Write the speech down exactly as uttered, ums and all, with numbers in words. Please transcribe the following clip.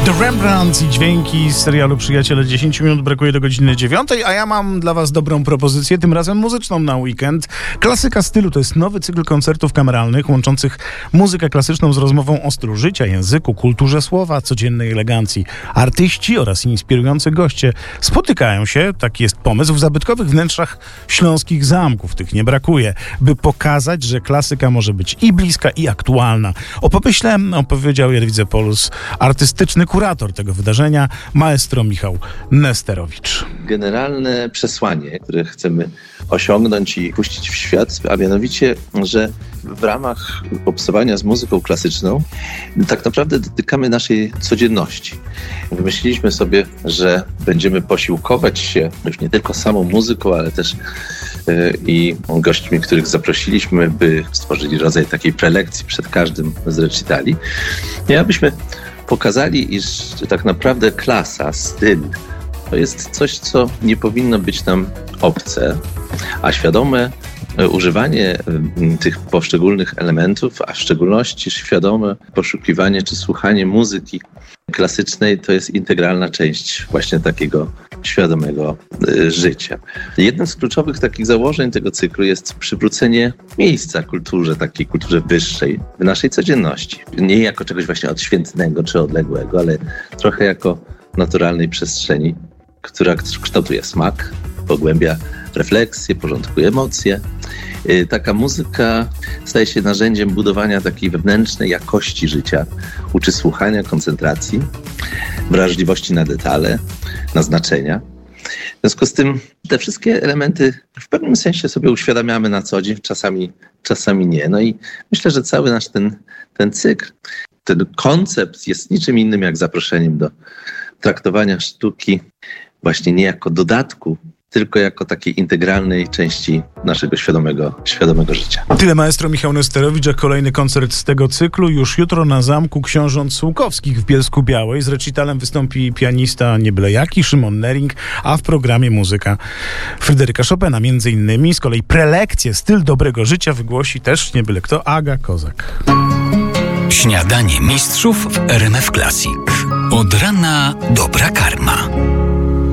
The Rembrandts i dźwięki z serialu Przyjaciele. dziesięć minut brakuje do godziny dziewiątej, a ja mam dla was dobrą propozycję, tym razem muzyczną na weekend. Klasyka stylu to jest nowy cykl koncertów kameralnych łączących muzykę klasyczną z rozmową o stylu życia, języku, kulturze słowa, codziennej elegancji. Artyści oraz inspirujący goście spotykają się, taki jest pomysł, w zabytkowych wnętrzach śląskich zamków. Tych nie brakuje, by pokazać, że klasyka może być i bliska, i aktualna. O pomyśle opowiedział Jadwidze Polus artystyczny kurator tego wydarzenia, maestro Michał Nesterowicz. Generalne przesłanie, które chcemy osiągnąć i puścić w świat, a mianowicie, że w ramach obcowania z muzyką klasyczną tak naprawdę dotykamy naszej codzienności. Wymyśliliśmy sobie, że będziemy posiłkować się już nie tylko samą muzyką, ale też yy, i gośćmi, których zaprosiliśmy, by stworzyli rodzaj takiej prelekcji przed każdym z recitali. I abyśmy pokazali, iż tak naprawdę klasa, styl to jest coś, co nie powinno być nam obce, a świadome używanie tych poszczególnych elementów, a w szczególności świadome poszukiwanie czy słuchanie muzyki klasycznej to jest integralna część właśnie takiego świadomego życia. Jednym z kluczowych takich założeń tego cyklu jest przywrócenie miejsca kulturze, takiej kulturze wyższej w naszej codzienności. Nie jako czegoś właśnie odświętnego czy odległego, ale trochę jako naturalnej przestrzeni, która kształtuje smak, pogłębia refleksję, porządkuje emocje. Taka muzyka staje się narzędziem budowania takiej wewnętrznej jakości życia, uczy słuchania, koncentracji, wrażliwości na detale, na znaczenia. W związku z tym te wszystkie elementy w pewnym sensie sobie uświadamiamy na co dzień, czasami, czasami nie. No i myślę, że cały nasz ten, ten cykl, ten koncept jest niczym innym jak zaproszeniem do traktowania sztuki właśnie nie jako dodatku, tylko jako takiej integralnej części naszego świadomego, świadomego życia. Tyle maestro Michał Nesterowicz, a kolejny koncert z tego cyklu już jutro na Zamku Książąt Sułkowskich w Bielsku-Białej. Z recitalem wystąpi pianista nie byle jaki, Szymon Nering, a w programie muzyka Fryderyka Chopina. Między innymi z kolei prelekcję Styl dobrego życia wygłosi też nie byle kto, Aga Kozak. Śniadanie mistrzów w R M F Classic. Od rana dobra karma.